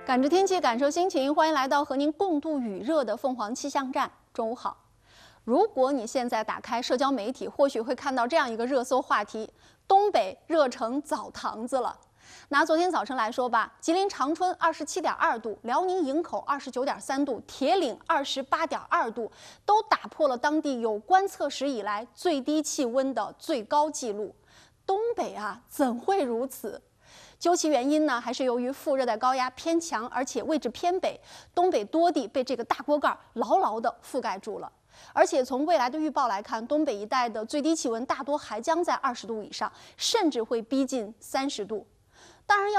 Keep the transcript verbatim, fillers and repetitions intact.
感知天气，感受心情，欢迎来到和您共度雨热的凤凰气象站。中午好。如果你现在打开社交媒体，或许会看到这样一个热搜话题：东北热成澡堂子了。拿昨天早晨来说吧，吉林长春二十七点二度，辽宁营口二十九点三度，铁岭二十八点二度，都打破了当地有观测史以来最低气温的最高纪录。东北啊，怎会如此？究其原因呢，还是由于副热带高压偏强，而且位置偏北，东北多地被这个大锅盖牢牢地覆盖住了。而且从未来的预报来看，东北一带的最低气温大多还将在二十度以上，甚至会逼近三十度。当然要